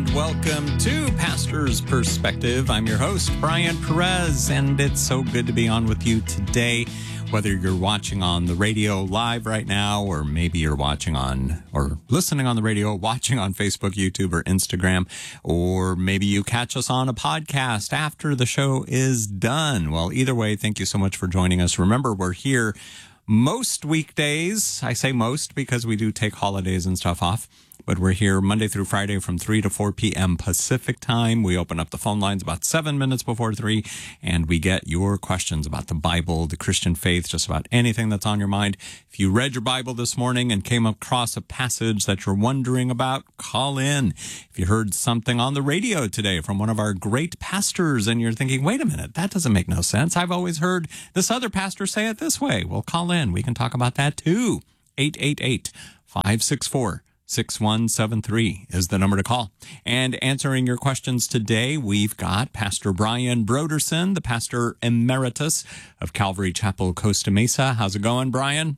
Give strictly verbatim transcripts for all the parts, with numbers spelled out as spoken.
and welcome to Pastor's Perspective. I'm your host, Brian Perez, and it's so good to be on with you today. Whether you're watching on the radio live right now, or maybe you're watching on or listening on the radio, watching on Facebook, YouTube, or Instagram, or maybe you catch us on a podcast after the show is done. Well, either way, thank you so much for joining us. Remember, we're here most weekdays. I say most because we do take holidays and stuff off. But we're here Monday through Friday from three to four p.m. Pacific time. We open up the phone lines about seven minutes before three, and we get your questions about the Bible, the Christian faith, just about anything that's on your mind. If you read your Bible this morning and came across a passage that you're wondering about, call in. If you heard something on the radio today from one of our great pastors and you're thinking, wait a minute, that doesn't make no sense. I've always heard this other pastor say it this way. Well, call in. We can talk about that too. eight eight eight, five six four, six one seven three is the number to call. And answering your questions today, we've got Pastor Brian Brodersen, the pastor emeritus of Calvary Chapel, Costa Mesa. How's it going, Brian?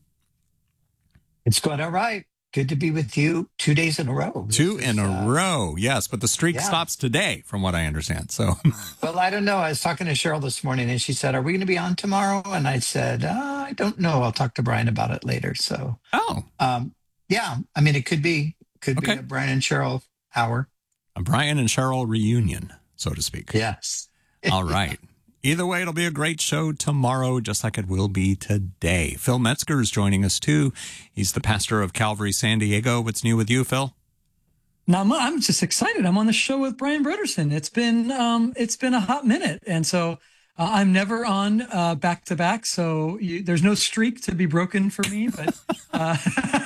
It's going all right. Good to be with you two days in a row. Two This in is, a uh, row, yes. But the streak yeah. stops today, from what I understand. So, Well, I don't know. I was talking to Cheryl this morning, and she said, "Are we going to be on tomorrow?" And I said, uh, "I don't know. I'll talk to Brian about it later." So, oh, um, yeah. I mean, it could be could Okay. be a Brian and Cheryl hour. a Brian and Cheryl reunion, so to speak. Yes. All right. Either way, it'll be a great show tomorrow, just like it will be today. Phil Metzger is joining us, too. He's the pastor of Calvary San Diego. What's new with you, Phil? Now, I'm just excited. I'm on the show with Brian Brodersen. It's been um, it's been a hot minute, and so uh, I'm never on uh, back to back. So you, there's no streak to be broken for me. But uh,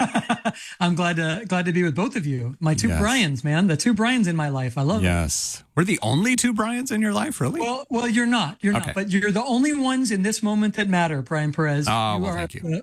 I'm glad to glad to be with both of you. My two Yes. Brians, man, the two Brians in my life. I love it. Yes. We're the only two Brians in your life, really? Well, well, you're not. You're Okay. not. But you're the only ones in this moment that matter, Brian Perez. Oh, You well, are- thank you.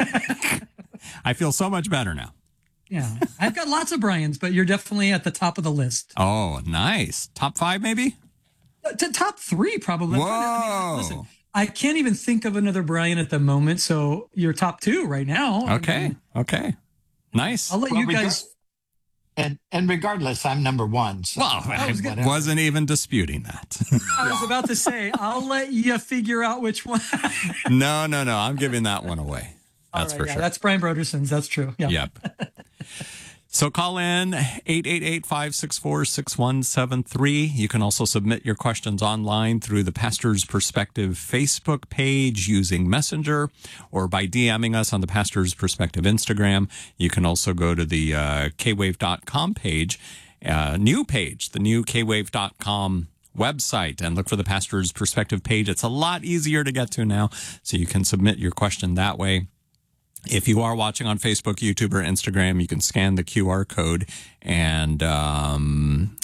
I feel so much better now. Yeah, I've got lots of Brians, but you're definitely at the top of the list. Oh, nice. Top five, maybe? To top three, probably. Whoa. I mean, listen, I can't even think of another Brian at the moment, so you're top two right now. I Okay. mean, Okay. Nice. I'll let Well, you we guys. got- And and regardless, I'm number one. So Well, I was gonna- wasn't even disputing that. I was about to say, I'll let you figure out which one. no, no, no. I'm giving that one away. That's All right, for yeah, sure. That's Brian Brodersen's. That's true. Yeah. Yep. So call in eight eight eight, five six four, six one seven three. You can also submit your questions online through the Pastor's Perspective Facebook page using Messenger, or by DMing us on the Pastor's Perspective Instagram. You can also go to the uh, k wave dot com page, uh, new page, the new k wave dot com website, and look for the Pastor's Perspective page. It's a lot easier to get to now, so you can submit your question that way. If you are watching on Facebook, YouTube, or Instagram, you can scan the Q R code and um,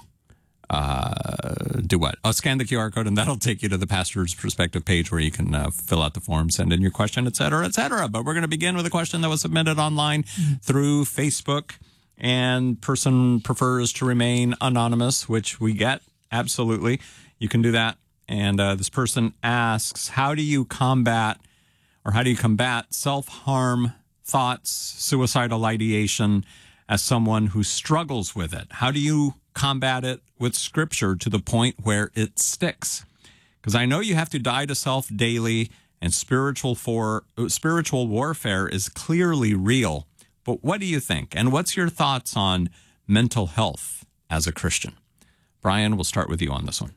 uh, do what? Oh, scan the Q R code, and that'll take you to the Pastor's Perspective page where you can uh, fill out the form, send in your question, et cetera, et cetera. But we're going to begin with a question that was submitted online through Facebook, and person prefers to remain anonymous, which we get. Absolutely. You can do that. And uh, this person asks, how do you combat or how do you combat self-harm thoughts, suicidal ideation as someone who struggles with it? How do you combat it with Scripture to the point where it sticks? Because I know you have to die to self daily, and spiritual for spiritual warfare is clearly real. But what do you think? And what's your thoughts on mental health as a Christian? Brian, we'll start with you on this one.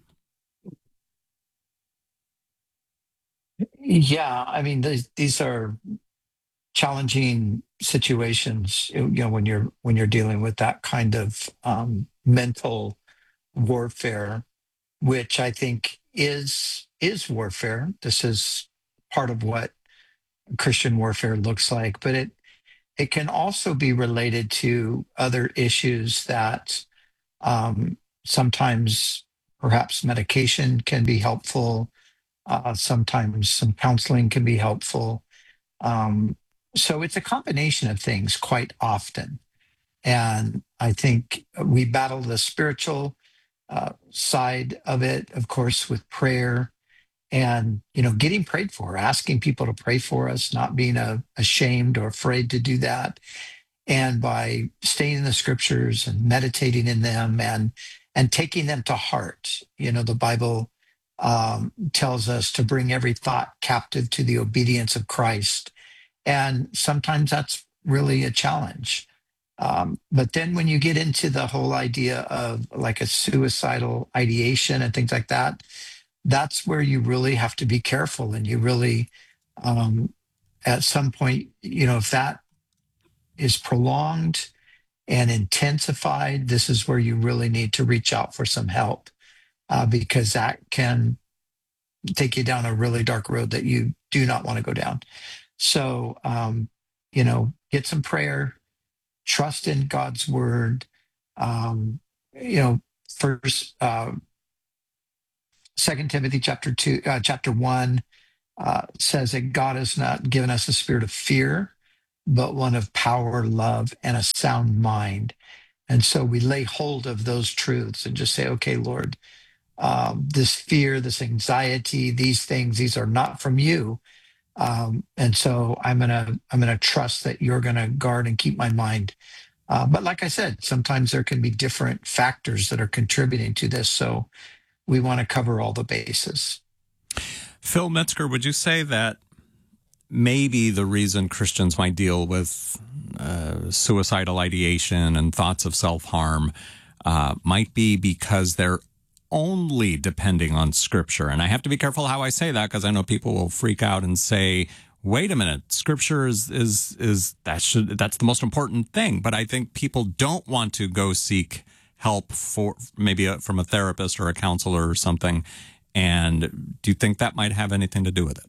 Yeah, I mean, these these are challenging situations. You know, when you're when you're dealing with that kind of um, mental warfare, which I think is is warfare. This is part of what Christian warfare looks like, but it it can also be related to other issues that um, sometimes perhaps medication can be helpful. Uh, sometimes some counseling can be helpful. Um, so it's a combination of things quite often. And I think we battle the spiritual uh, side of it, of course, with prayer and, you know, getting prayed for, asking people to pray for us, not being uh, ashamed or afraid to do that. And by staying in the scriptures and meditating in them and and taking them to heart. You know, the Bible um, tells us to bring every thought captive to the obedience of Christ. And sometimes that's really a challenge. Um, but then when you get into the whole idea of like a suicidal ideation and things like that, that's where you really have to be careful. And you really, um, at some point, you know, if that is prolonged and intensified, this is where you really need to reach out for some help, uh, because that can take you down a really dark road that you do not want to go down. So, um, you know, get some prayer, trust in God's word. Um, you know, first, uh, Second Timothy chapter two, uh, chapter one uh, says that God has not given us a spirit of fear, but one of power, love, and a sound mind. And so we lay hold of those truths and just say, okay, Lord, um, this fear, this anxiety, these things, these are not from you. Um, and so I'm gonna I'm gonna trust that you're gonna guard and keep my mind. Uh, but like I said, sometimes there can be different factors that are contributing to this. So we want to cover all the bases. Phil Metzger, would you say that maybe the reason Christians might deal with uh, suicidal ideation and thoughts of self-harm uh, might be because they're only depending on Scripture? And I have to be careful how I say that, because I know people will freak out and say, wait a minute, Scripture is is is that should that's the most important thing. But I think people don't want to go seek help for maybe a, from a therapist or a counselor or something. And do you think that might have anything to do with it?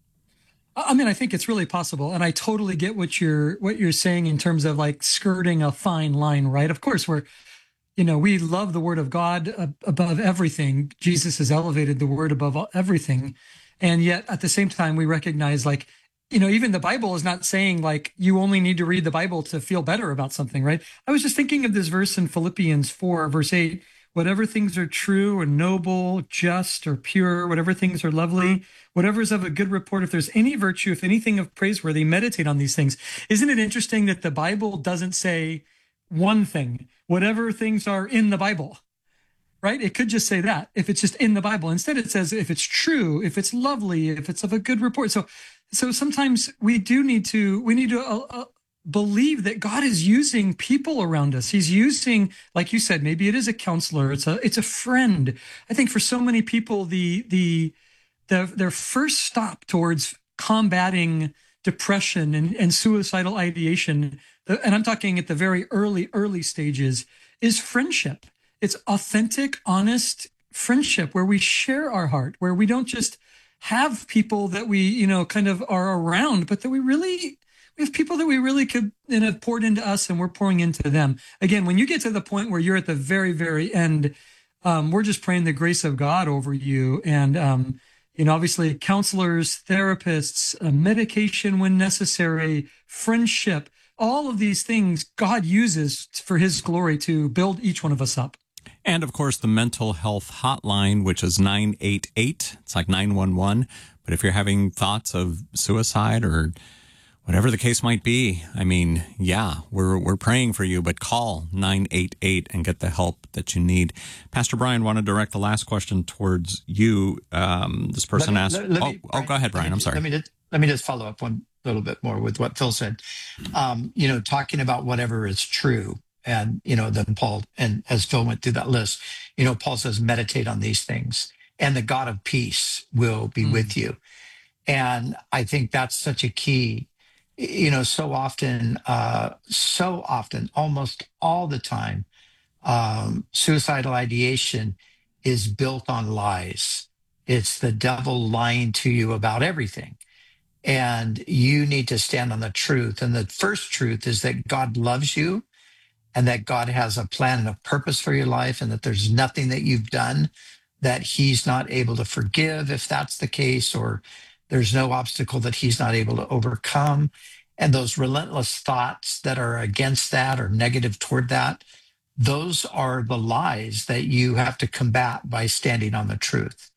I mean, I think it's really possible, and I totally get what you're what you're saying in terms of like skirting a fine line, right? Of course, we're, you know, we love the Word of God above everything. Jesus has elevated the Word above everything, and yet at the same time, we recognize, like, you know, even the Bible is not saying like you only need to read the Bible to feel better about something, right? I was just thinking of this verse in Philippians four, verse eight. Whatever things are true or noble, just or pure, whatever things are lovely, whatever is of a good report, if there's any virtue, if anything of praiseworthy, meditate on these things. Isn't it interesting that the Bible doesn't say one thing, whatever things are in the Bible, right? It could just say that if it's just in the Bible. Instead, it says if it's true, if it's lovely, if it's of a good report. So, so sometimes we do need to, we need to uh, uh, believe that God is using people around us. He's using, like you said, maybe it is a counselor, it's a it's a friend. I think for so many people, the the, the their first stop towards combating depression and, and suicidal ideation, and I'm talking at the very early, early stages, is friendship. It's authentic, honest friendship where we share our heart, where we don't just have people that we, you know, kind of are around, but that we really we have people that we really could, you know, poured into us and we're pouring into them. Again, when you get to the point where you're at the very, very end, um, we're just praying the grace of God over you. And, um, you know, obviously counselors, therapists, uh, medication when necessary, friendship, all of these things God uses for his glory to build each one of us up. And of course, the mental health hotline, which is nine eight eight. It's like nine one one. But if you're having thoughts of suicide or whatever the case might be, I mean, yeah, we're we're praying for you, but call nine eight eight and get the help that you need. Pastor Brian, want to direct the last question towards you. Um, this person Let me- asked, let- let oh, me- oh, go ahead, Brian, let me- I'm sorry. Let me, just, let me just follow up one little bit more with what Phil said. Um, you know, talking about whatever is true. And, you know, then Paul, and as Phil went through that list, you know, Paul says, meditate on these things and the God of peace will be Mm. with you. And I think that's such a key. You know, so often, uh, so often, almost all the time, um, suicidal ideation is built on lies. It's the devil lying to you about everything. And you need to stand on the truth. And the first truth is that God loves you and that God has a plan and a purpose for your life, and that there's nothing that you've done that he's not able to forgive, if that's the case, or there's no obstacle that he's not able to overcome. And those relentless thoughts that are against that or negative toward that, those are the lies that you have to combat by standing on the truth.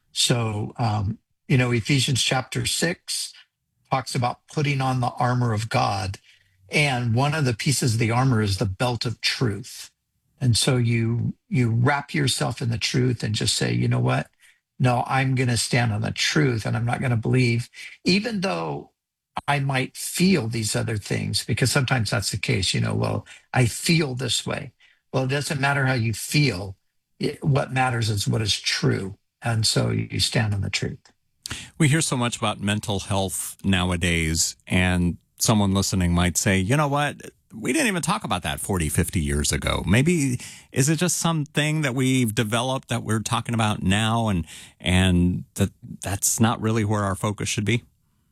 So, um, you know, Ephesians chapter six talks about putting on the armor of God. And one of the pieces of the armor is the belt of truth. And so you you wrap yourself in the truth and just say, you know what? No, I'm going to stand on the truth and I'm not going to believe, even though I might feel these other things, because sometimes that's the case. You know, well, I feel this way. Well, it doesn't matter how you feel. It, what matters is what is true. And so you stand on the truth. We hear so much about mental health nowadays, and someone listening might say, you know what? We didn't even talk about that forty, fifty years ago. Maybe, is it just something that we've developed that we're talking about now, and and that that's not really where our focus should be?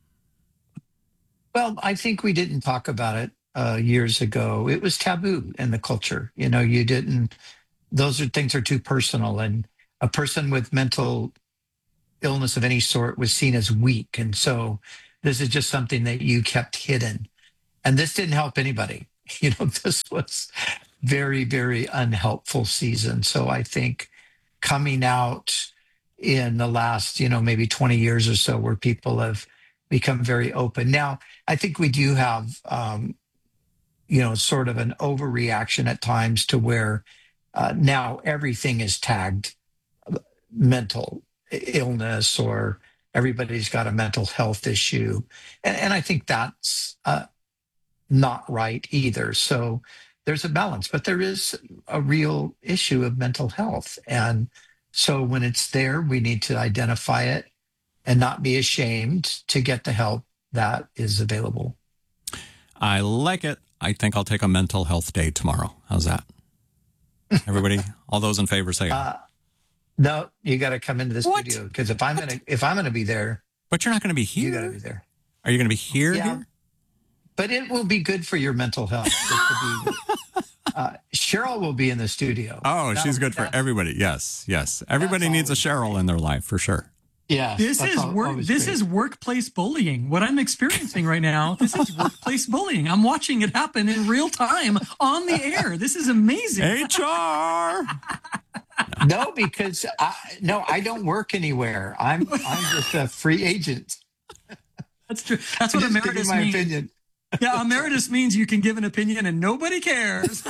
Well, I think we didn't talk about it uh, years ago. It was taboo in the culture. You know, you didn't, those are things are too personal. And a person with mental illness of any sort was seen as weak. And so this is just something that you kept hidden. And this didn't help anybody. You know, this was very, very unhelpful season. So I think coming out in the last, you know, maybe twenty years or so, where people have become very open. Now, I think we do have, um, you know, sort of an overreaction at times to where uh, now everything is tagged mental illness, or everybody's got a mental health issue. And, and I think that's uh, not right either. So there's a balance, but there is a real issue of mental health. And so when it's there, we need to identify it and not be ashamed to get the help that is available. I like it. I think I'll take a mental health day tomorrow. How's that? Everybody, all those in favor say uh, no, you got to come into the what? studio, because if I'm going to, if I'm going to be there, but you're not going to be here. You got to be there. Are you going to be here? Yeah. Here? But it will be good for your mental health. Be, uh, Cheryl will be in the studio. Oh, that, she's good for everybody. Yes, yes. Everybody needs a Cheryl in their life for sure. Yeah. This is work. This great. is workplace bullying. What I'm experiencing right now. This is workplace bullying. I'm watching it happen in real time on the air. This is amazing. H R. No, because I, no, I don't work anywhere. I'm I'm just a free agent. That's true. That's what emeritus my means. Opinion. Yeah, emeritus means you can give an opinion and nobody cares.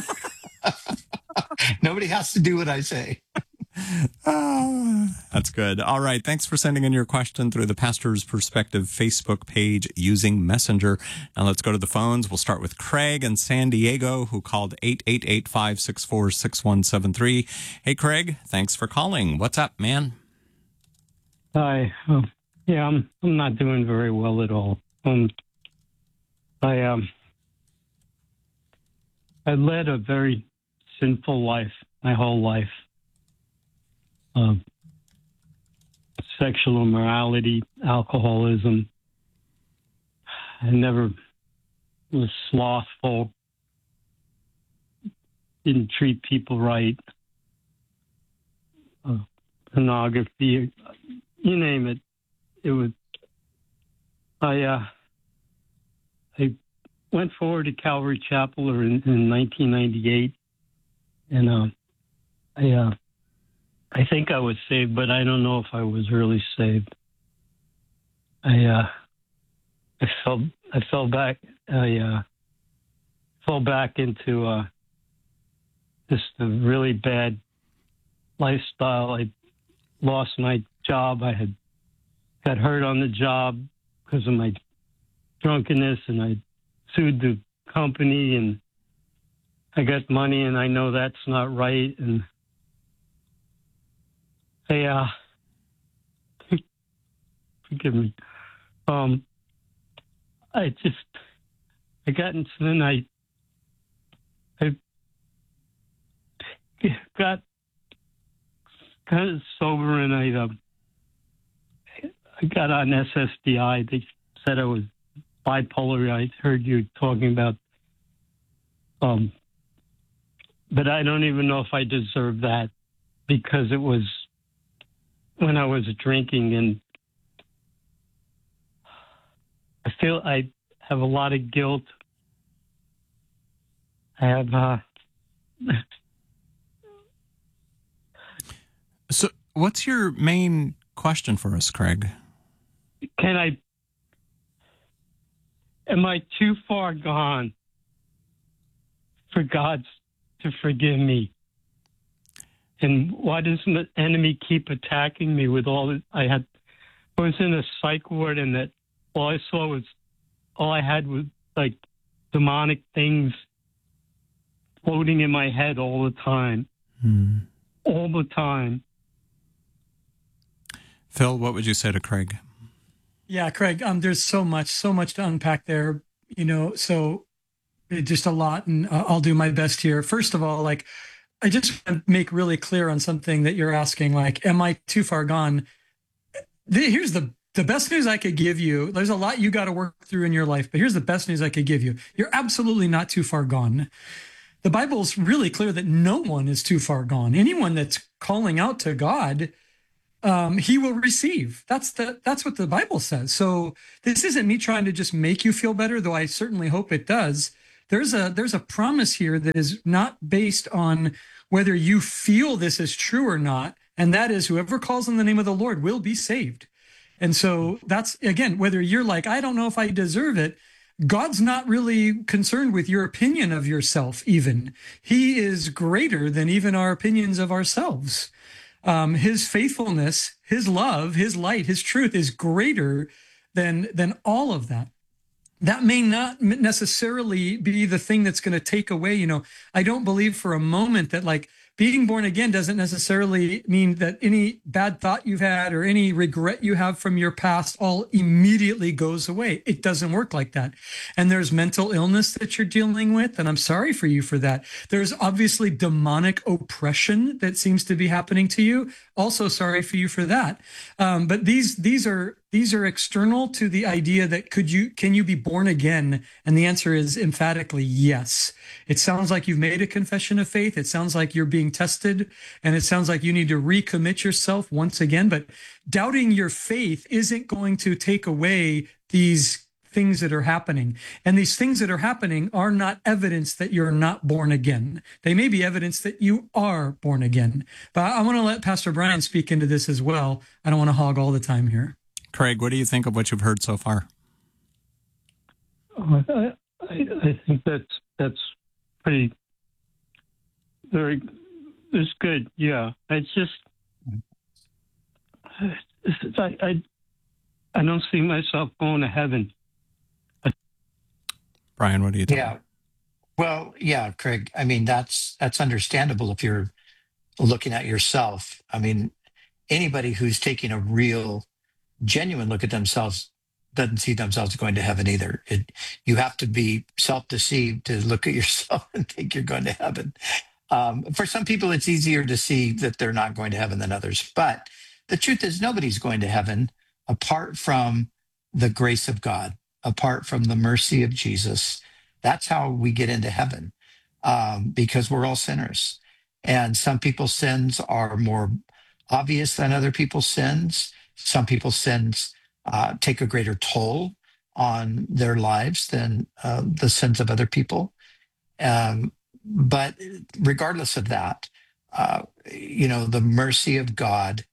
Nobody has to do what I say. Oh, that's good. All right. Thanks for sending in your question through the Pastor's Perspective Facebook page using Messenger. Now let's go to the phones. We'll start with Craig in San Diego, who called eight eight eight, five six four, six one seven three. Hey, Craig, thanks for calling. What's up, man? Hi. Uh, yeah, I'm I'm not doing very well at all. Um, I um I led a very sinful life my whole life. Uh, sexual immorality, alcoholism. I never was slothful, didn't treat people right, uh, pornography, you name it. It was, I, uh, I went forward to Calvary Chapel in, in nineteen ninety-eight, and uh, I, uh, I think I was saved, but I don't know if I was really saved. I uh, I fell I fell back I uh, fell back into uh, just a really bad lifestyle. I lost my job. I had got hurt on the job because of my drunkenness, and I sued the company, and I got money, and I know that's not right, and I, uh, forgive me. Um, I just, I got into the night. I got kind of sober, and I, um, I got on S S D I. They said I was bipolar. I heard you talking about, um, but I don't even know if I deserve that, because it was when I was drinking, and I feel I have a lot of guilt. I have, uh... So what's your main question for us, Craig? Can I, am I too far gone for God to forgive me And why does the enemy keep attacking me with all this? I had, I was in a psych ward, and that all I saw was, all I had was like demonic things floating in my head all the time, Hmm. all the time. Phil, what would you say to Craig? Yeah, Craig, um, there's so much, so much to unpack there, you know, so it, just a lot. And uh, I'll do my best here. First of all, like, I just want to make really clear on something that you're asking, like, am I too far gone? The, here's the, the best news I could give you. There's a lot you got to work through in your life, but here's the best news I could give you. You're absolutely not too far gone. The Bible's really clear that no one is too far gone. Anyone that's calling out to God, um, he will receive. That's the that's what the Bible says. So this isn't me trying to just make you feel better, though I certainly hope it does. There's a there's a promise here that is not based on whether you feel this is true or not, and that is whoever calls on the name of the Lord will be saved. And so that's, again, whether you're like, I don't know if I deserve it, God's not really concerned with your opinion of yourself even. He is greater than even our opinions of ourselves. Um, his faithfulness, his love, his light, his truth is greater than, than all of that. That may not necessarily be the thing that's going to take away, you know, I don't believe for a moment that like being born again doesn't necessarily mean that any bad thought you've had or any regret you have from your past all immediately goes away. It doesn't work like that. And there's mental illness that you're dealing with, and I'm sorry for you for that. There's obviously demonic oppression that seems to be happening to you. Also sorry for you for that. Um, but these these are these are external to the idea that could you can you be born again? And the answer is emphatically yes. It sounds like you've made a confession of faith. It sounds like you're being tested, and it sounds like you need to recommit yourself once again. But doubting your faith isn't going to take away these things that are happening. And these things that are happening are not evidence that you're not born again. They may be evidence that you are born again. But I want to let Pastor Brian speak into this as well. I don't want to hog all the time here. Craig, what do you think of what you've heard so far? Oh, I, I, I think that's that's pretty very. It's good. Yeah, it's just it's, I, I I don't see myself going to heaven. Brian, what do you think? Yeah. Well, yeah, Craig. I mean, that's that's understandable if you're looking at yourself. I mean, anybody who's taking a real, genuine look at themselves doesn't see themselves going to heaven either. It, you have to be self-deceived to look at yourself and think you're going to heaven. Um, for some people, it's easier to see that they're not going to heaven than others. But the truth is, nobody's going to heaven apart from the grace of God, apart from the mercy of Jesus. That's how we get into heaven, um, because we're all sinners. And some people's sins are more obvious than other people's sins. Some people's sins uh, take a greater toll on their lives than uh, the sins of other people. Um, but regardless of that, uh, you know, the mercy of God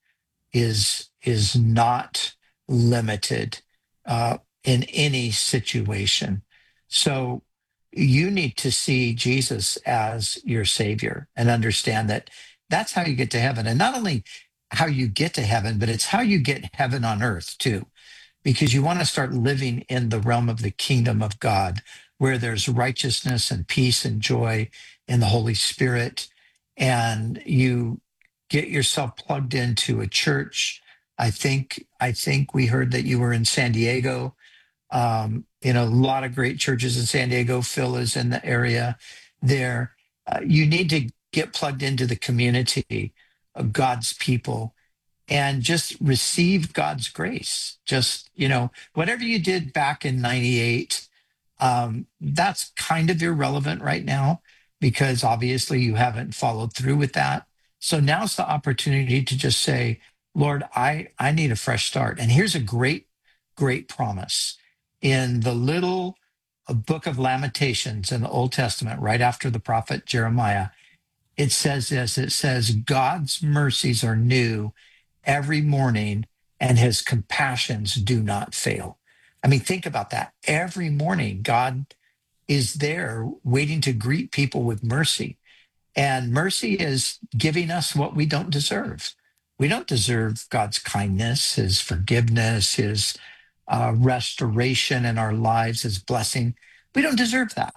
is is not limited uh, in any situation. So you need to see Jesus as your Savior and understand that that's how you get to heaven. And not only how you get to heaven, but it's how you get heaven on earth too, because you want to start living in the realm of the kingdom of God, where there's righteousness and peace and joy in the Holy Spirit. And you get yourself plugged into a church. I think, I think we heard that you were in San Diego. Um, you know, a lot of great churches in San Diego. Phil is in the area there. Uh, you need to get plugged into the community of God's people and just receive God's grace. Just, you know, whatever you did back in ninety-eight, um, that's kind of irrelevant right now because obviously you haven't followed through with that. So now's the opportunity to just say, Lord, I, I need a fresh start. And here's a great, great promise. In the little uh, book of Lamentations in the Old Testament, right after the prophet Jeremiah, it says this, it says, God's mercies are new every morning and his compassions do not fail. I mean, think about that. Every morning, God is there waiting to greet people with mercy. And mercy is giving us what we don't deserve. We don't deserve God's kindness, his forgiveness, his uh, restoration in our lives, his blessing. We don't deserve that.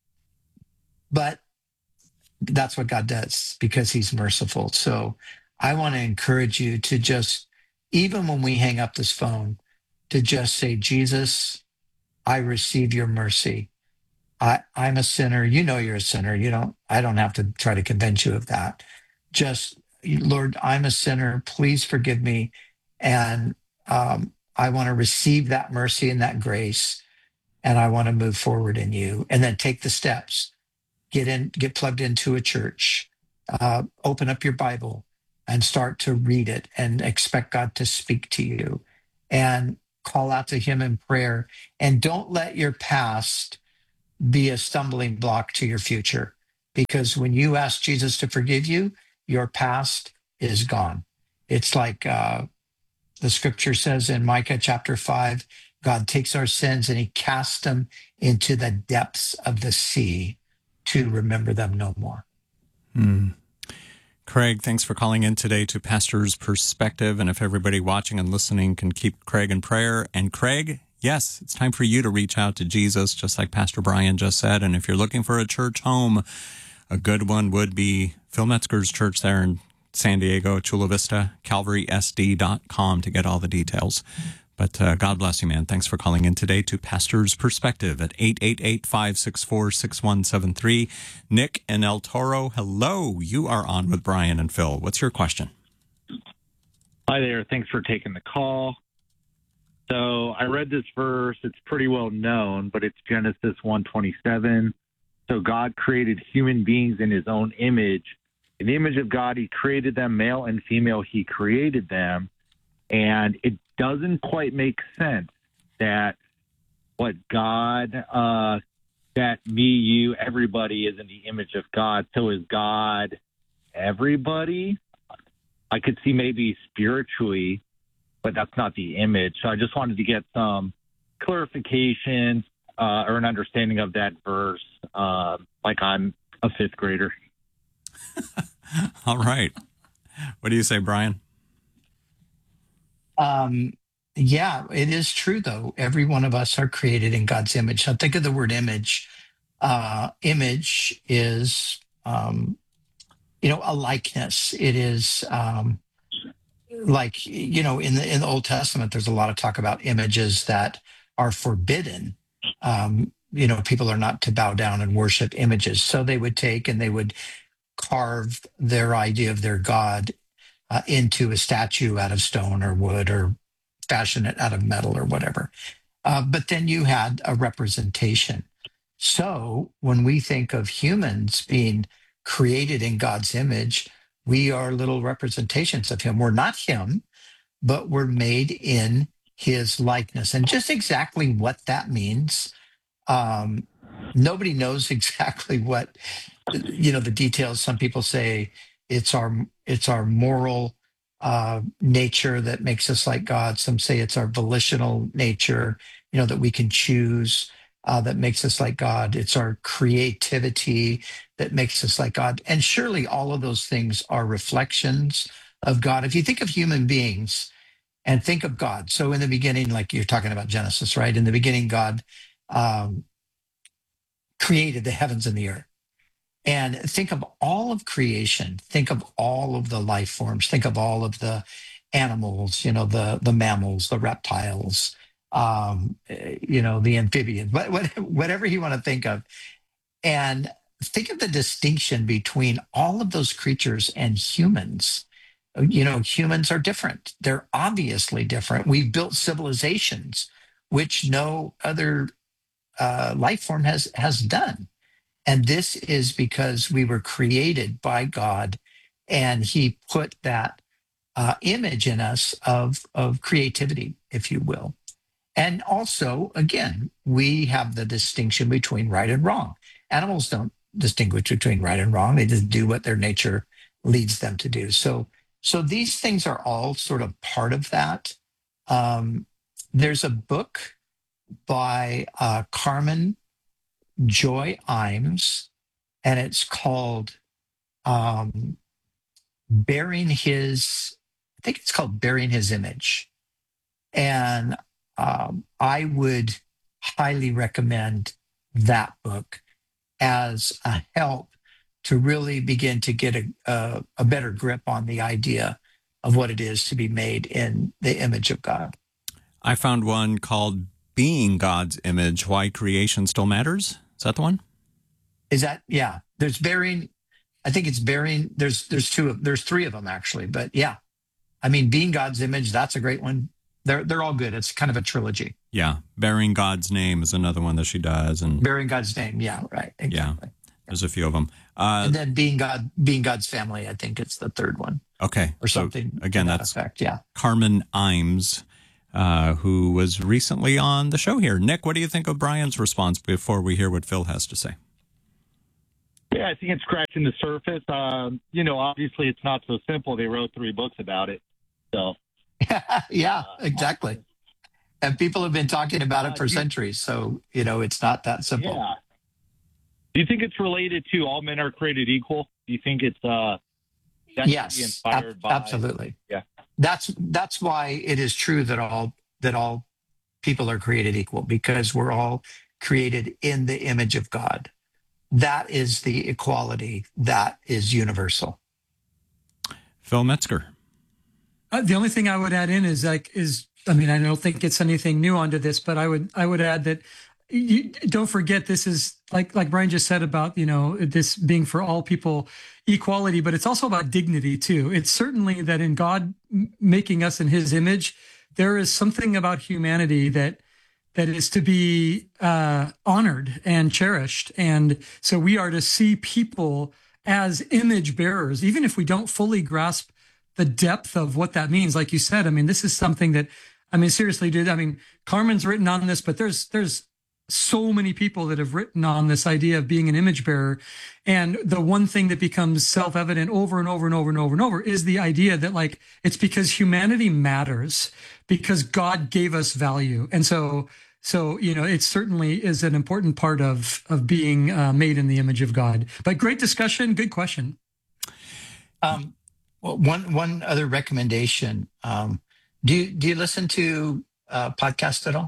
But that's what God does because he's merciful. So I want to encourage you to just, even when we hang up this phone, to just say, Jesus, I receive your mercy. I, I'm a sinner. You know you're a sinner. You don't, I don't have to try to convince you of that. Just, Lord, I'm a sinner. Please forgive me. And um, I want to receive that mercy and that grace. And I want to move forward in you. And then take the steps. Get in, get plugged into a church. Uh, open up your Bible and start to read it and expect God to speak to you. And call out to him in prayer. And don't let your past be a stumbling block to your future. Because when you ask Jesus to forgive you, your past is gone. It's like uh, the scripture says in Micah chapter five, God takes our sins and he casts them into the depths of the sea to remember them no more. Hmm. Craig, thanks for calling in today to Pastor's Perspective. And if everybody watching and listening can keep Craig in prayer. And Craig, yes, it's time for you to reach out to Jesus, just like Pastor Brian just said. And if you're looking for a church home, a good one would be Phil Metzger's church there in San Diego, Chula Vista, calvary s d dot com to get all the details. But uh, God bless you, man. Thanks for calling in today to Pastor's Perspective at eight eight eight, five six four, six one seven three. Nick and El Toro, hello. You are on with Brian and Phil. What's your question? Hi there. Thanks for taking the call. So I read this verse. It's pretty well known, but it's Genesis one twenty-seven. So God created human beings in his own image. In the image of God, he created them, male and female, he created them. And it doesn't quite make sense that what God, uh, that me, you, everybody is in the image of God. So is God everybody? I could see maybe spiritually, but that's not the image. So I just wanted to get some clarification uh, or an understanding of that verse, uh, like I'm a fifth grader. All right. What do you say, Brian? Um, yeah, it is true, though. Every one of us are created in God's image. Now, think of the word image. Uh, image is, um, you know, a likeness. It is um, like, you know, in the in the Old Testament, there's a lot of talk about images that are forbidden. Um, you know, people are not to bow down and worship images. So they would take and they would carve their idea of their God uh, into a statue out of stone or wood or fashion it out of metal or whatever. Uh, but then you had a representation. So when we think of humans being created in God's image, we are little representations of him. We're not him, but we're made in his likeness. And just exactly what that means, um, nobody knows exactly what, you know, the details. Some people say it's our it's our moral uh, nature that makes us like God. Some say it's our volitional nature, you know, that we can choose uh, that makes us like God. It's our creativity that makes us like God. And surely all of those things are reflections of God. If you think of human beings and think of God, so in the beginning, like you're talking about Genesis, right? In the beginning, God um, created the heavens and the earth. And think of all of creation. Think of all of the life forms. Think of all of the animals, you know, the the mammals, the reptiles, um, eh, you know, the amphibians, what, what, whatever you want to think of. And think of the distinction between all of those creatures and humans. You know, humans are different. They're obviously different. We've built civilizations which no other uh, life form has has done. And this is because we were created by God and he put that uh, image in us of, of creativity, if you will. And also, again, we have the distinction between right and wrong. Animals don't distinguish between right and wrong. They just do what their nature leads them to do. So, so these things are all sort of part of that. Um, there's a book by uh, Carmen Joy Imes, and it's called um, bearing his, I think it's called Bearing His Image. And um, I would highly recommend that book as a help to really begin to get a, a, a better grip on the idea of what it is to be made in the image of God. I found one called Being God's Image, Why Creation Still Matters. Is that the one? Is that, yeah, there's bearing, I think it's bearing, there's, there's two of, there's three of them actually, but yeah, I mean, Being God's Image, that's a great one. They're, they're all good. It's kind of a trilogy. Yeah. Bearing God's Name is another one that she does. And Bearing God's Name. Yeah, right. Exactly. Yeah. There's a few of them. Uh, and then Being God, Being God's Family, I think it's the third one. Okay. Or something. So again, that that's effect. Yeah. Carmen Imes, uh, who was recently on the show here. Nick, what do you think of Brian's response before we hear what Phil has to say? Yeah, I think it's scratching the surface. Um, you know, obviously it's not so simple. They wrote three books about it. So. Yeah, exactly. And people have been talking about it for Uh, you- centuries. So, you know, it's not that simple. Yeah. Do you think it's related to all men are created equal? Do you think it's uh that should be Yes, inspired ab- by absolutely. Yeah. That's that's why it is true that all that all people are created equal, because we're all created in the image of God. That is the equality that is universal. Phil Metzger. Uh, the only thing I would add in is like is I mean I don't think it's anything new onto this, but I would I would add that you don't forget this is like like Brian just said about, you know, this being for all people equality, but it's also about dignity too. It's certainly that in God m- making us in His image, there is something about humanity that that is to be uh, honored and cherished, and so we are to see people as image bearers, even if we don't fully grasp the depth of what that means. Like you said, I mean, this is something that, I mean, seriously, dude, I mean, Carmen's written on this, but there's, there's so many people that have written on this idea of being an image bearer. And the one thing that becomes self-evident over and over and over and over and over is the idea that like, it's because humanity matters, because God gave us value. And so, so, you know, it certainly is an important part of, of being uh, made in the image of God. But great discussion. Good question. Um, well, one one other recommendation. Um, do you, do you listen to uh, podcasts at all?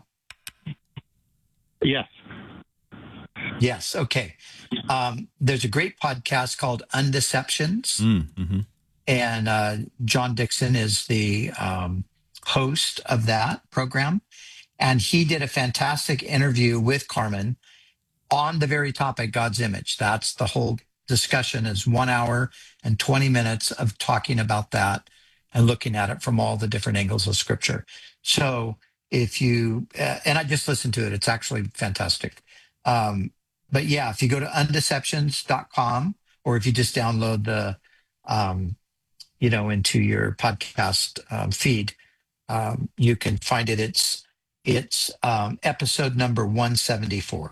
Yes. Yes. Okay. Um, there's a great podcast called Undeceptions, Mm, mm-hmm. and uh, John Dixon is the um, host of that program. And he did a fantastic interview with Carmen on the very topic, God's image. That's the whole discussion, is one hour and twenty minutes of talking about that and looking at it from all the different angles of Scripture. So if you, uh, and I just listened to it, it's actually fantastic. Um, but yeah, if you go to undeceptions dot com, or if you just download the, um, you know, into your podcast um, feed, um, you can find it. It's, it's um, episode number one seventy-four.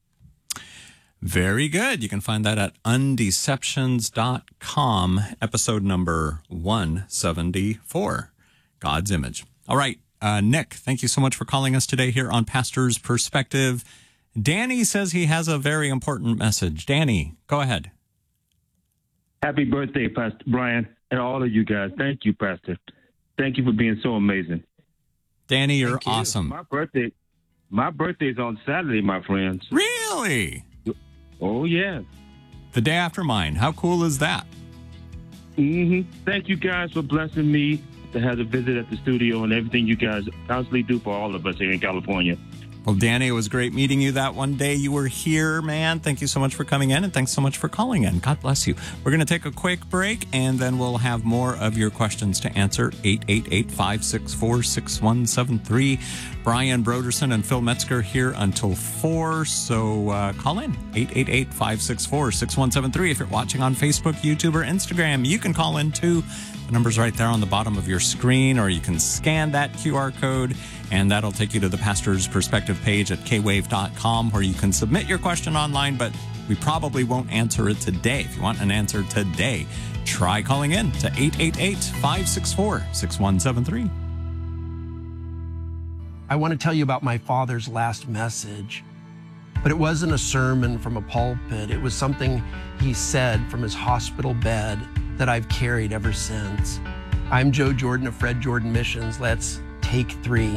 Very good. You can find that at undeceptions dot com, episode number one seventy-four, God's Image. All right, uh, Nick, thank you so much for calling us today here on Pastor's Perspective. Danny says he has a very important message. Danny, go ahead. Happy birthday, Pastor Brian, and all of you guys. Thank you, Pastor. Thank you for being so amazing. Danny, you're Thank you. awesome. My birthday, my birthday's on Saturday, my friends. Really? Oh, yeah. The day after mine. How cool is that? Mm-hmm. Thank you guys for blessing me to have a visit at the studio and everything you guys constantly do for all of us here in California. Well, Danny, it was great meeting you that one day you were here, man. Thank you so much for coming in, and thanks so much for calling in. God bless you. We're going to take a quick break, and then we'll have more of your questions to answer. eight eight eight, five six four, six one seven three. Brian Broderson and Phil Metzger here until four, so uh, call in. eight eight eight, five six four, six one seven three. If you're watching on Facebook, YouTube, or Instagram, you can call in too. The number's right there on the bottom of your screen, or you can scan that Q R code, and that'll take you to the Pastor's Perspective page at k wave dot com, where you can submit your question online, but we probably won't answer it today. If you want an answer today, try calling in to eight eight eight, five six four, six one seven three. I want to tell you about my father's last message. But it wasn't a sermon from a pulpit. It was something he said from his hospital bed that I've carried ever since. I'm Joe Jordan of Fred Jordan Missions. Let's take three.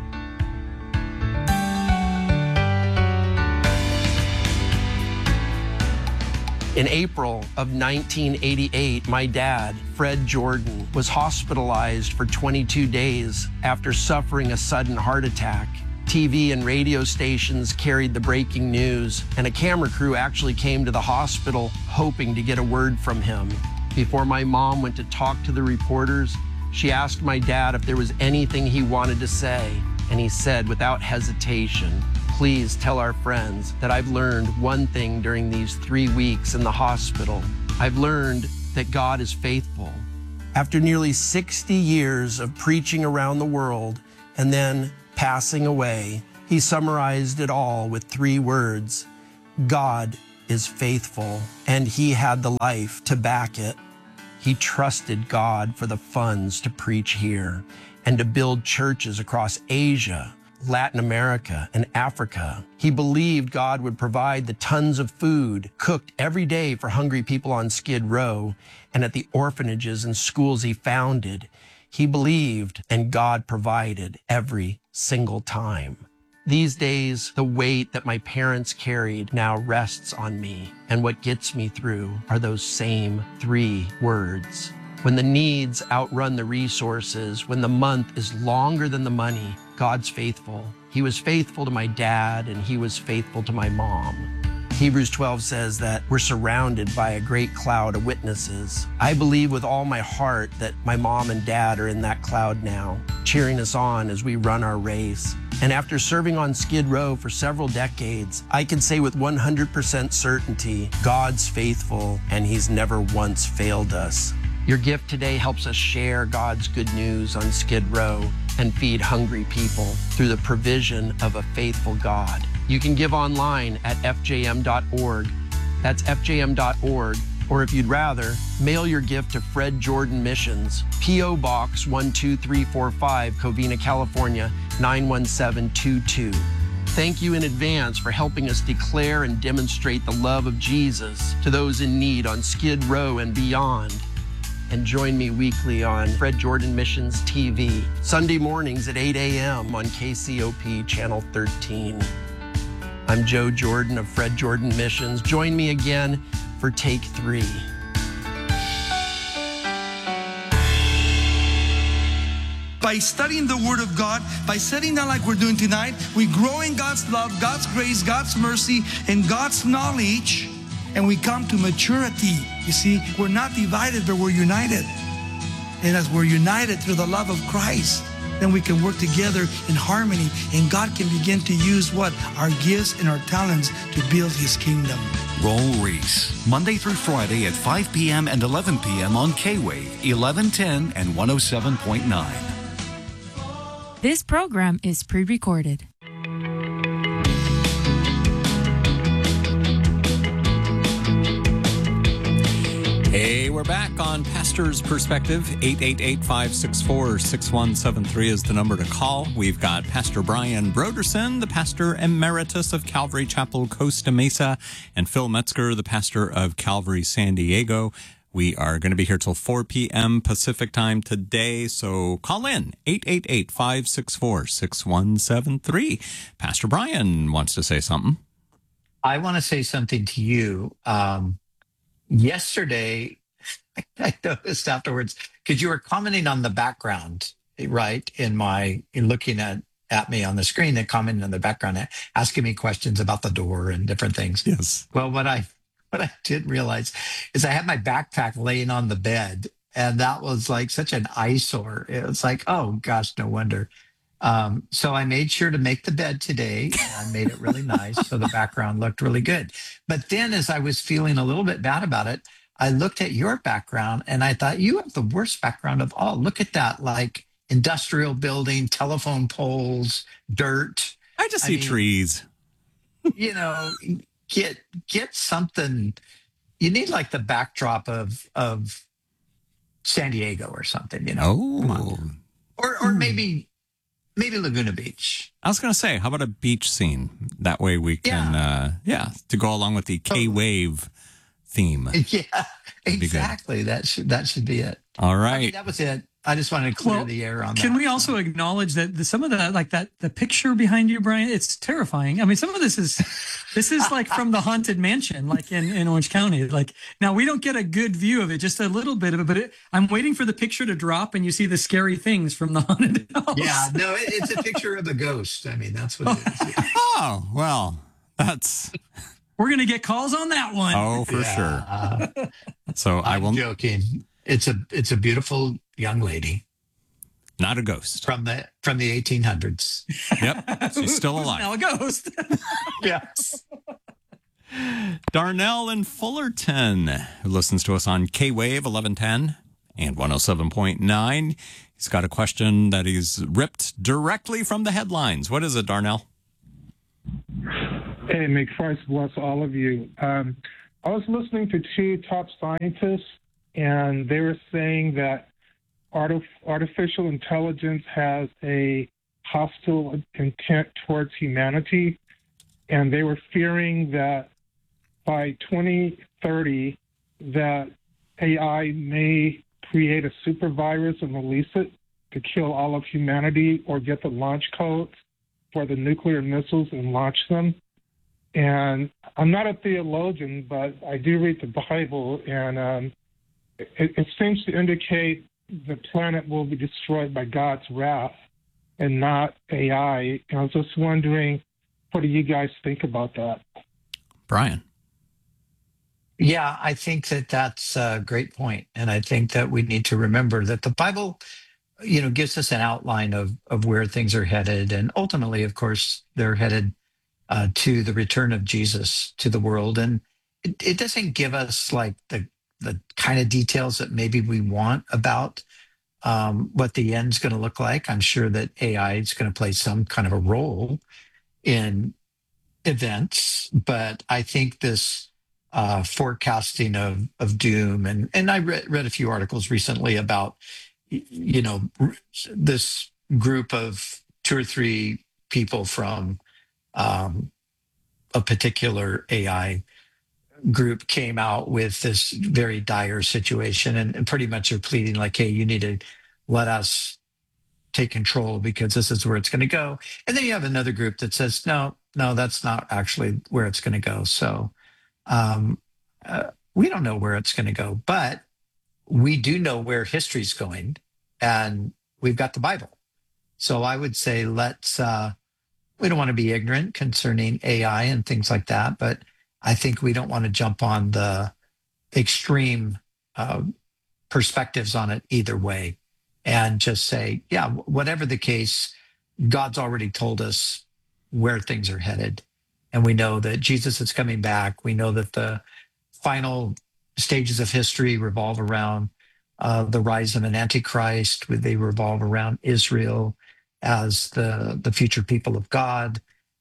In April of nineteen eighty-eight, my dad, Fred Jordan, was hospitalized for twenty-two days after suffering a sudden heart attack. T V and radio stations carried the breaking news, and a camera crew actually came to the hospital hoping to get a word from him. Before my mom went to talk to the reporters, she asked my dad if there was anything he wanted to say, and he said without hesitation, "Please tell our friends that I've learned one thing during these three weeks in the hospital. I've learned that God is faithful." After nearly sixty years of preaching around the world and then passing away, he summarized it all with three words: God is faithful, and he had the life to back it. He trusted God for the funds to preach here and to build churches across Asia, Latin America, and Africa. He believed God would provide the tons of food cooked every day for hungry people on Skid Row and at the orphanages and schools he founded. He believed, and God provided every single time. These days, the weight that my parents carried now rests on me, and what gets me through are those same three words. When the needs outrun the resources, when the month is longer than the money, God's faithful. He was faithful to my dad, and he was faithful to my mom. Hebrews twelve says that we're surrounded by a great cloud of witnesses. I believe with all my heart that my mom and dad are in that cloud now, cheering us on as we run our race. And after serving on Skid Row for several decades, I can say with one hundred percent certainty, God's faithful, and he's never once failed us. Your gift today helps us share God's good news on Skid Row and feed hungry people through the provision of a faithful God. You can give online at f j m dot org. That's f j m dot org. Or if you'd rather, mail your gift to Fred Jordan Missions, P O Box one two three four five, Covina, California, nine one seven two two. Thank you in advance for helping us declare and demonstrate the love of Jesus to those in need on Skid Row and beyond. And join me weekly on Fred Jordan Missions T V, Sunday mornings at eight a m on K C O P Channel thirteen. I'm Joe Jordan of Fred Jordan Missions. Join me again for Take Three. By studying the Word of God, by sitting down like we're doing tonight, we grow in God's love, God's grace, God's mercy, and God's knowledge, and we come to maturity. You see, we're not divided, but we're united. And as we're united through the love of Christ, then we can work together in harmony, and God can begin to use what? Our gifts and our talents to build His kingdom. Roll Reese, Monday through Friday at five p m and eleven p m on K-Wave, eleven ten and one oh seven point nine. This program is pre-recorded. Hey, we're back on Pastor's Perspective. eight eight eight, five six four, six one seven three is the number to call. We've got Pastor Brian Broderson, the pastor emeritus of Calvary Chapel, Costa Mesa, and Phil Metzger, the pastor of Calvary San Diego. We are going to be here till four p m Pacific time today, so call in, eight eight eight, five six four, six one seven three. Pastor Brian wants to say something. I want to say something to you. Um, yesterday, I noticed afterwards, because you were commenting on the background, right, in my, in looking at, at me on the screen and commenting on the background, asking me questions about the door and different things. Yes. Well, what I what I did realize is I had my backpack laying on the bed, and that was like such an eyesore. It was like, oh gosh, no wonder. Um, so I made sure to make the bed today. I made it really nice, so the background looked really good. But then as I was feeling a little bit bad about it, I looked at your background and I thought, you have the worst background of all. Look at that, like industrial building, telephone poles, dirt. I just I see mean, trees. You know, get get something. You need like the backdrop of of San Diego or something, you know. Oh. Or or maybe maybe Laguna Beach. I was going to say, how about a beach scene? That way we can, yeah, uh, yeah to go along with the K-Wave theme. Yeah, exactly. That should that should be it. All right. I mean, that was it. I just wanted to clear well, the air on that. Can we also acknowledge that the, some of the, like that, the picture behind you, Brian, it's terrifying. I mean, some of this is, this is like from the Haunted Mansion, like in, in Orange County. Like now we don't get a good view of it, just a little bit of it, but it, I'm waiting for the picture to drop and you see the scary things from the haunted house. Yeah, no, it, it's a picture of a ghost. I mean, that's what it is. Yeah. Oh, well, that's... We're going to get calls on that one. Oh, for yeah. sure. Uh, so I I'm will... joking. It's a, it's a beautiful young lady. Not a ghost. From the from the eighteen hundreds. Yep. She's still alive. Now a ghost. Yes. Darnell in Fullerton, who listens to us on K-Wave eleven ten and one oh seven point nine. He's got a question that he's ripped directly from the headlines. What is it, Darnell? Hey, may Christ bless all of you. Um, I was listening to two top scientists, and they were saying that artificial intelligence has a hostile intent towards humanity, and they were fearing that by twenty thirty that A I may create a super virus and release it to kill all of humanity or get the launch codes for the nuclear missiles and launch them. And I'm not a theologian, but I do read the Bible, and um, it, it seems to indicate the planet will be destroyed by God's wrath and not A I. And I was just wondering, what do you guys think about that? Brian. Yeah, I think that that's a great point. And I think that we need to remember that the Bible, you know, gives us an outline of, of where things are headed. And ultimately, of course, they're headed uh, to the return of Jesus to the world. And it, it doesn't give us like the the kind of details that maybe we want about um, what the end's going to look like. I'm sure that A I is going to play some kind of a role in events, but I think this uh, forecasting of of doom, and and I read, read a few articles recently about, you know, this group of two or three people from um, a particular A I group came out with this very dire situation, and, and pretty much are pleading like, hey, you need to let us take control because this is where it's going to go. And then you have another group that says, no, no, that's not actually where it's going to go. So um, uh, we don't know where it's going to go, but we do know where history's going, and we've got the Bible. So I would say let's, uh, we don't want to be ignorant concerning A I and things like that, but I think we don't want to jump on the extreme uh, perspectives on it either way and just say, yeah, whatever the case, God's already told us where things are headed. And we know that Jesus is coming back. We know that the final stages of history revolve around uh, the rise of an antichrist. They revolve around Israel as the, the future people of God.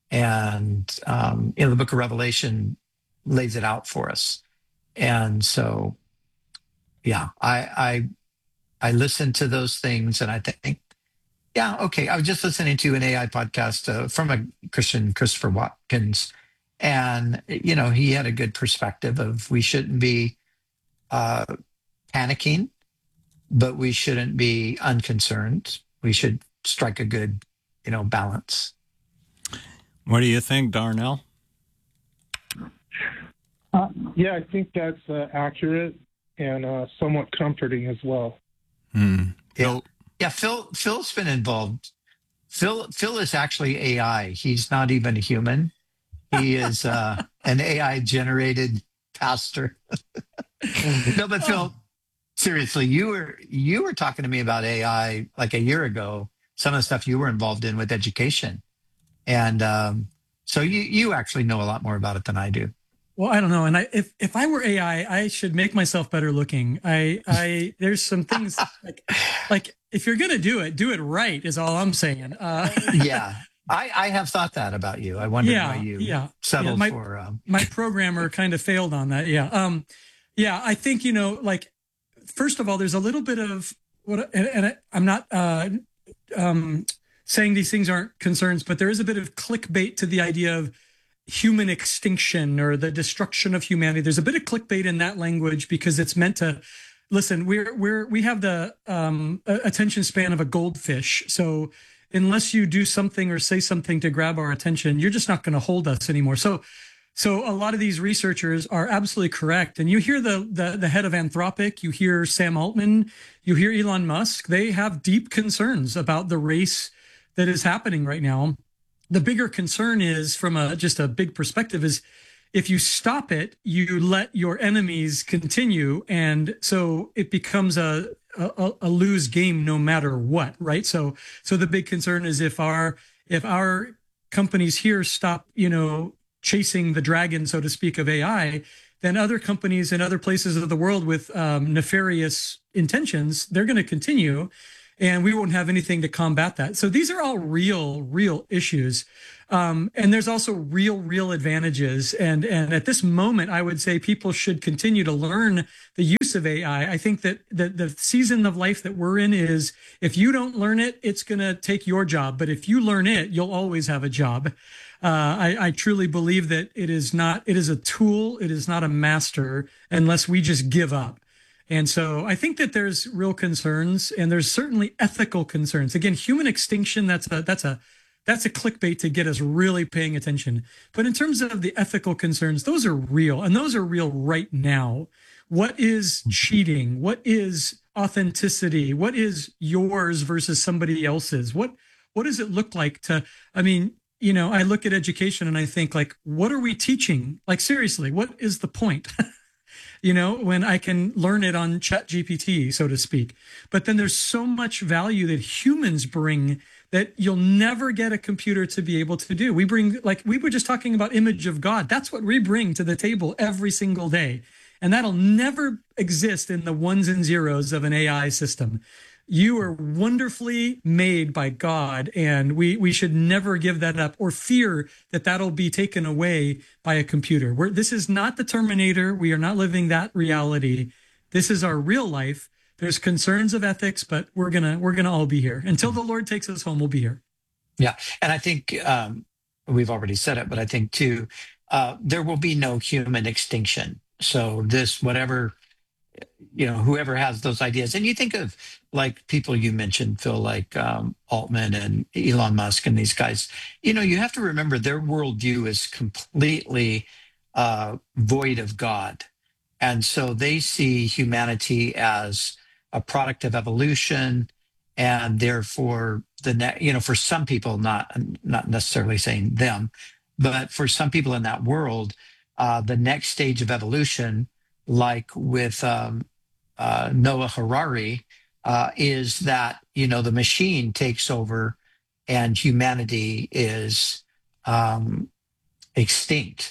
And um, in the book of Revelation lays it out for us. And so, yeah, I, I, I listen to those things and I think, yeah, okay. I was just listening to an A I podcast uh, from a Christian, Christopher Watkins, and, you know, he had a good perspective of we shouldn't be uh, panicking, but we shouldn't be unconcerned. We should strike a good, you know, balance. What do you think, Darnell? Uh, yeah, I think that's uh, accurate and uh, somewhat comforting as well. Hmm. Yeah, yeah. Phil, Phil's been involved. Phil, Phil is actually A I. He's not even a human. He is uh, an A I generated pastor. No, but Phil, seriously, you were you were talking to me about A I like a year ago. Some of the stuff you were involved in with education. And um, so you you actually know a lot more about it than I do. Well, I don't know. And I, if, if I were A I, I should make myself better looking. I, I, there's some things like, like if you're going to do it, do it right is all I'm saying. Uh, yeah. I, I have thought that about you. I wonder yeah, why you yeah, settled yeah, my, for, um... my programmer kind of failed on that. Yeah. Um, yeah. I think, you know, like, first of all, there's a little bit of what, and, and I, I'm not, uh, um, saying these things aren't concerns, but there is a bit of clickbait to the idea of human extinction or the destruction of humanity. There's a bit of clickbait in that language because it's meant to listen. We're we're we have the um, attention span of a goldfish, so unless you do something or say something to grab our attention, you're just not going to hold us anymore. So. So a lot of these researchers are absolutely correct. And you hear the, the the head of Anthropic, you hear Sam Altman, you hear Elon Musk. They have deep concerns about the race that is happening right now. The bigger concern is, from a just a big perspective, is if you stop it, you let your enemies continue. And so it becomes a, a, a lose game no matter what, right? So so the big concern is if our if our companies here stop, you know, chasing the dragon, so to speak, of A I, then other companies in other places of the world with um, nefarious intentions, they're going to continue, and we won't have anything to combat that. So these are all real, real issues. Um, and there's also real, real advantages. And, and at this moment, I would say people should continue to learn the use of A I. I think that the, the season of life that we're in is, if you don't learn it, it's going to take your job. But if you learn it, you'll always have a job. Uh, I, I truly believe that it is not, it is a tool. It is not a master unless we just give up. And so I think that there's real concerns, and there's certainly ethical concerns. Again, human extinction, that's a, that's a, that's a clickbait to get us really paying attention. But in terms of the ethical concerns, those are real, and those are real right now. What is cheating? What is authenticity? What is yours versus somebody else's? What, what does it look like to, I mean, you know, I look at education and I think, like, what are we teaching? Like, seriously, what is the point? You know, when I can learn it on ChatGPT, so to speak. But then there's so much value that humans bring that you'll never get a computer to be able to do. We bring, like we were just talking about image of God. That's what we bring to the table every single day. And that'll never exist in the ones and zeros of an A I system. You are wonderfully made by God, and we, we should never give that up or fear that that'll be taken away by a computer. We're, this is not the Terminator. We are not living that reality. This is our real life. There's concerns of ethics, but we're gonna we're gonna all be here until the Lord takes us home. We'll be here. Yeah, and I think um, we've already said it, but I think too, uh, there will be no human extinction. So this, whatever, you know, whoever has those ideas, and you think of like people you mentioned, Phil, like um, Altman and Elon Musk and these guys, you know, you have to remember their worldview is completely uh, void of God. And so they see humanity as a product of evolution, and therefore the ne- you know, for some people, not not necessarily saying them, but for some people in that world, uh, the next stage of evolution, like with um, uh, Noah Harari, uh, is that, you know, the machine takes over and humanity is um, extinct.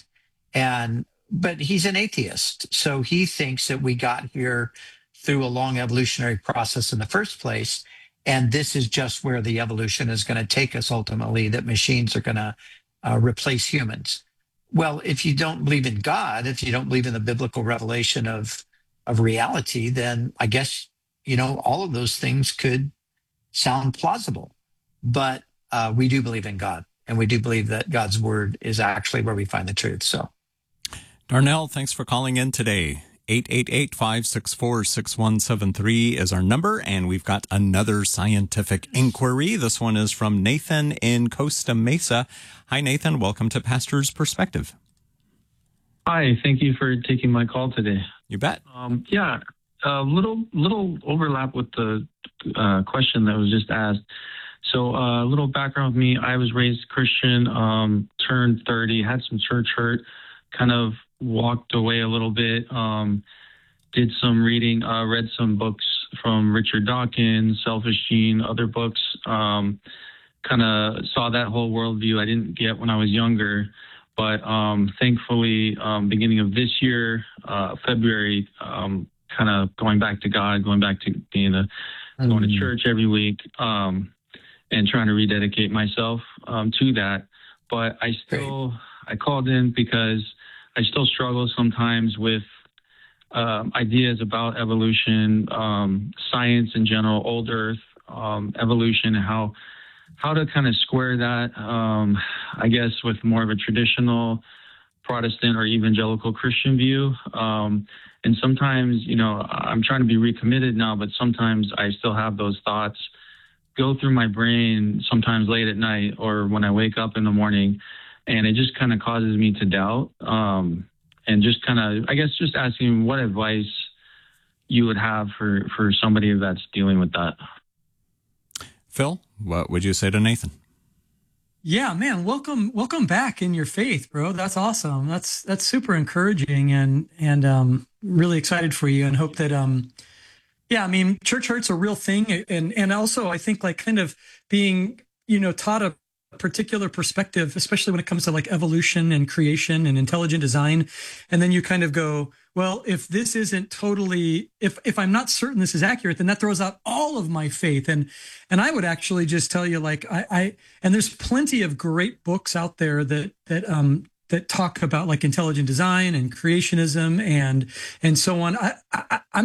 And but he's an atheist, so he thinks that we got here through a long evolutionary process in the first place, and this is just where the evolution is going to take us ultimately, that machines are going to uh, replace humans. Well, if you don't believe in God, if you don't believe in the biblical revelation of of reality, then I guess, you know, all of those things could sound plausible. But uh, we do believe in God, and we do believe that God's word is actually where we find the truth. So, Darnell, thanks for calling in today. eight eight eight, five six four, six one seven three is our number, and we've got another scientific inquiry. This one is from Nathan in Costa Mesa. Hi, Nathan. Welcome to Pastor's Perspective. Hi. Thank you for taking my call today. You bet. Um, yeah, a little little overlap with the uh, question that was just asked. So a uh, little background with me. I was raised Christian, um, turned thirty, had some church hurt, kind of walked away a little bit, um, did some reading, uh, read some books from Richard Dawkins, Selfish Gene, other books, um, kind of saw that whole worldview I didn't get when I was younger. But um, thankfully, um, beginning of this year, uh, February, um, kind of going back to God, going back to being a, mm-hmm. going to church every week, um, and trying to rededicate myself um, to that. But I still, Great. I called in because I still struggle sometimes with um, ideas about evolution, um, science in general, old Earth, um, evolution, how how to kind of square that, um, I guess, with more of a traditional Protestant or evangelical Christian view. Um, and sometimes, you know, I'm trying to be recommitted now, but sometimes I still have those thoughts go through my brain, sometimes late at night or when I wake up in the morning, and it just kind of causes me to doubt. Um, and just kind of, I guess, just asking what advice you would have for, for somebody that's dealing with that. Phil, what would you say to Nathan? Yeah, man, welcome, welcome back in your faith, bro. That's awesome. That's, that's super encouraging, and, and, um, really excited for you, and hope that, um, yeah, I mean, church hurt's a real thing. And, and also I think like kind of being, you know, taught a particular perspective, especially when it comes to like evolution and creation and intelligent design. And then you kind of go, well, if this isn't totally, if, if I'm not certain this is accurate, then that throws out all of my faith. And, and I would actually just tell you, like, I, I, and there's plenty of great books out there that, that, um, that talk about like intelligent design and creationism and, and so on. I, I, I'm